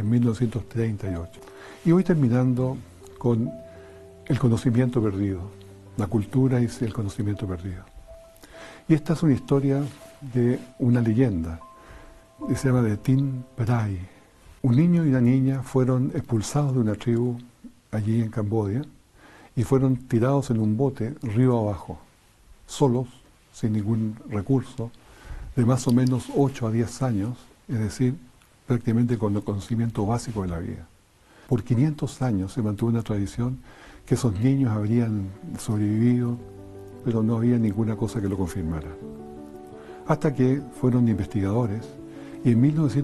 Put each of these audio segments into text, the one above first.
en 1938. Y voy terminando con el conocimiento perdido, la cultura y el conocimiento perdido. Y esta es una historia de una leyenda, que se llama de Tin Bray. Un niño y una niña fueron expulsados de una tribu allí en Camboya y fueron tirados en un bote río abajo, solos, sin ningún recurso, de más o menos 8 a 10 años, es decir, prácticamente con el conocimiento básico de la vida. Por 500 años se mantuvo una tradición que esos niños habrían sobrevivido, pero no había ninguna cosa que lo confirmara. Hasta que fueron investigadores y en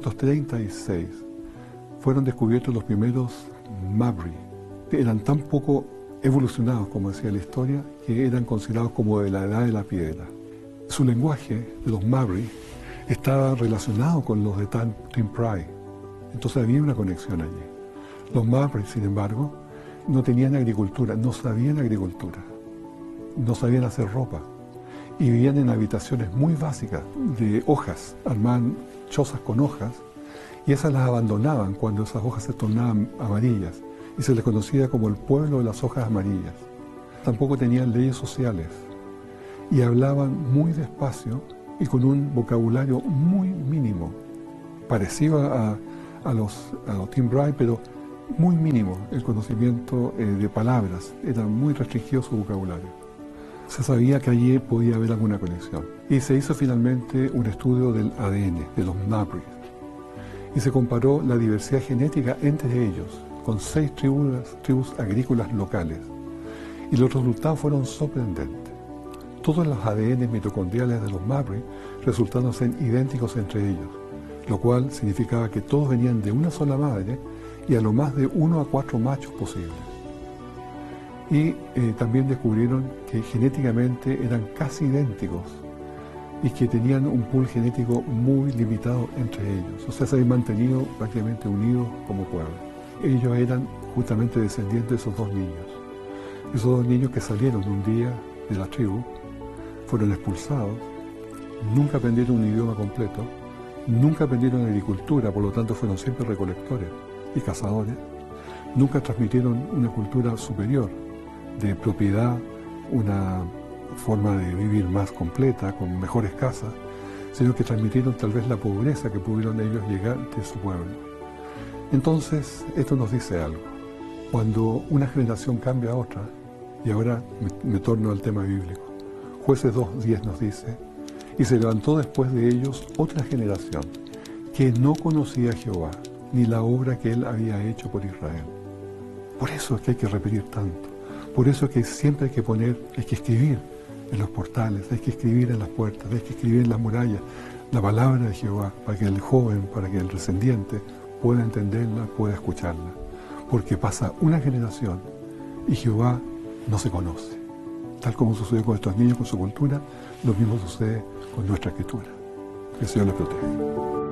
1936 fueron descubiertos los primeros Mabri. Eran tan poco evolucionados, como decía la historia, que eran considerados como de la edad de la piedra. Su lenguaje, de los Mabri, estaba relacionado con los de Tin Bray. Entonces había una conexión allí. Los Mabri, sin embargo, no tenían agricultura, no sabían agricultura, no sabían hacer ropa y vivían en habitaciones muy básicas de hojas, armaban chozas con hojas y esas las abandonaban cuando esas hojas se tornaban amarillas y se les conocía como el pueblo de las hojas amarillas. Tampoco tenían leyes sociales y hablaban muy despacio y con un vocabulario muy mínimo, parecido a los Tin Bray, pero muy mínimo el conocimiento de palabras, era muy restringido su vocabulario. Se sabía que allí podía haber alguna conexión. Y se hizo finalmente un estudio del ADN, de los Mabri, y se comparó la diversidad genética entre ellos, con 6 tribus agrícolas locales. Y los resultados fueron sorprendentes. Todos los ADN mitocondriales de los Mabri resultaron ser idénticos entre ellos, lo cual significaba que todos venían de una sola madre y a lo más de 1 a 4 machos posibles. Y también descubrieron que genéticamente eran casi idénticos y que tenían un pool genético muy limitado entre ellos. O sea, se habían mantenido prácticamente unidos como pueblo. Ellos eran justamente descendientes de esos 2 niños. Esos 2 niños que salieron un día de la tribu, fueron expulsados, nunca aprendieron un idioma completo, nunca aprendieron agricultura, por lo tanto fueron siempre recolectores y cazadores, nunca transmitieron una cultura superior de propiedad, una forma de vivir más completa, con mejores casas, sino que transmitieron tal vez la pobreza que pudieron ellos llegar de su pueblo. Entonces, esto nos dice algo. Cuando una generación cambia a otra, y ahora me torno al tema bíblico, Jueces 2:10 nos dice, y se levantó después de ellos otra generación que no conocía a Jehová, ni la obra que él había hecho por Israel. Por eso es que hay que repetir tanto. Por eso es que siempre hay que escribir en los portales, hay que escribir en las puertas, hay que escribir en las murallas la palabra de Jehová, para que el joven, para que el descendiente pueda entenderla, pueda escucharla. Porque pasa una generación y Jehová no se conoce. Tal como sucedió con estos niños, con su cultura, lo mismo sucede con nuestra escritura. Que el Señor les proteja.